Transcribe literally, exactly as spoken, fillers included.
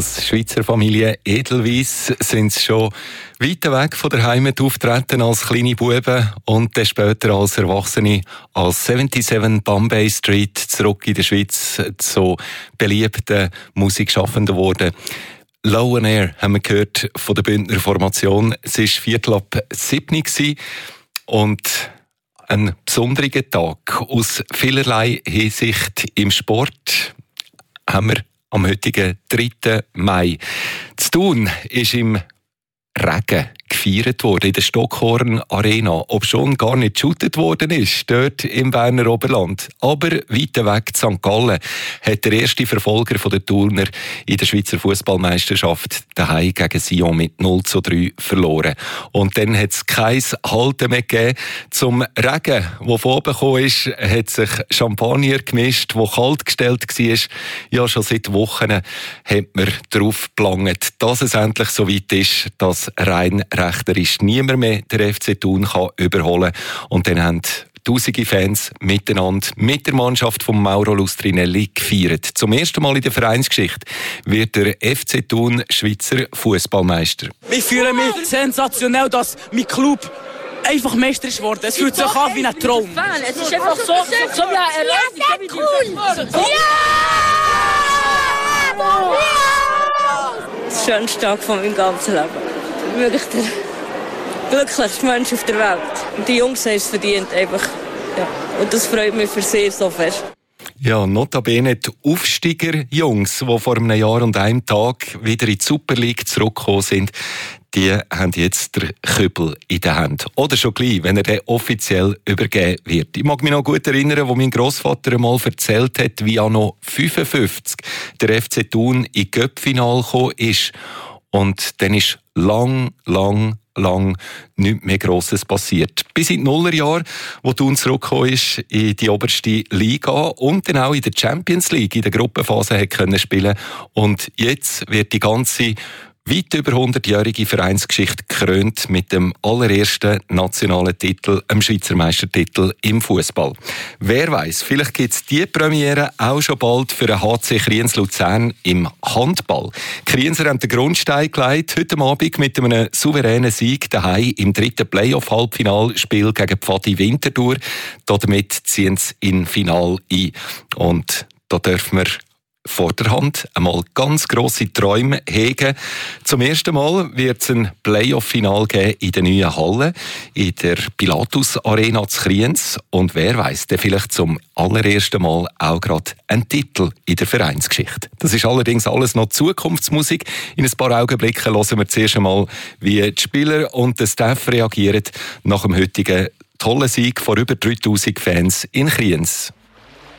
Als Schweizer Familie Edelweiss sind sie schon weit weg von der Heimat auftreten als kleine Buben und dann später als Erwachsene als siebenundsiebzig Bombay Street zurück in der Schweiz zu beliebten Musikschaffenden geworden. Low and Air haben wir gehört von der Bündner Formation. Es war viertel ab sieben und ein besonderer Tag aus vielerlei Hinsicht im Sport haben wir am heutigen dritten Mai. Zu Thun ist im Regen gefeiert worden in der Stockhorn Arena, ob schon gar nicht geshootet worden ist, dort im Berner Oberland. Aber weiter weg in Sankt Gallen hat der erste Verfolger der Thuner in der Schweizer Fußballmeisterschaft daheim gegen Sion mit null zu drei verloren. Und dann hat es kein Halten mehr gegeben. Zum Regen, der von oben gekommen ist, hat sich Champagner gemischt, der kalt gestellt war. Ja, schon seit Wochen hat man darauf gelangt, dass es endlich so weit ist, dass rein rechterisch niemand mehr der F C Thun kann überholen kann. Und dann haben tausende Fans miteinander mit der Mannschaft von Mauro Lustrinelli gefeiert. Zum ersten Mal in der Vereinsgeschichte wird der F C Thun Schweizer Fußballmeister. Ich fühle mich sensationell, dass mein Club einfach Meister ist geworden. Es fühlt sich an wie ein Traum. Es ist einfach so, so wie ein Erlebnis. Ja, cool! Ja! Das schönste Tag von meinem ganzen Leben. Wirklich der glücklichste Mensch auf der Welt. Und die Jungs haben es verdient, einfach. Ja. Und das freut mich für sehr so fest. Ja, notabene die Aufsteiger-Jungs, die vor einem Jahr und einem Tag wieder in die Super League zurückgekommen sind, die haben jetzt den Kübel in der Hand. Oder schon gleich, wenn er dann offiziell übergeben wird. Ich mag mich noch gut erinnern, wo mein Grossvater einmal erzählt hat, wie anno fünfundfünfzig der F C Thun in Cup-Final gekommen ist. Und dann ist lang, lang, lang nichts mehr Grosses passiert. Bis in die Nullerjahre, wo Thun zurückgekommen ist in die oberste Liga und dann auch in der Champions League in der Gruppenphase hat können spielen. Und jetzt wird die ganze weit über hundertjährige Vereinsgeschichte gekrönt mit dem allerersten nationalen Titel, dem Schweizer Meistertitel im Fußball. Wer weiß, vielleicht gibt es diese Premiere auch schon bald für den H C Kriens Luzern im Handball. Die Krienser haben den Grundstein gelegt, heute Abend mit einem souveränen Sieg daheim im dritten Playoff-Halbfinalspiel gegen Pfadi Winterthur. Damit ziehen sie in Final ein. Und da dürfen wir vor der Hand einmal ganz grosse Träume hegen. Zum ersten Mal wird es ein Playoff-Final geben in der neuen Halle, in der Pilatus Arena zu Kriens. Und wer weiss, der vielleicht zum allerersten Mal auch gerade einen Titel in der Vereinsgeschichte. Das ist allerdings alles noch Zukunftsmusik. In ein paar Augenblicken hören wir zuerst einmal, wie die Spieler und der Staff reagieren nach dem heutigen tollen Sieg vor über dreitausend Fans in Kriens.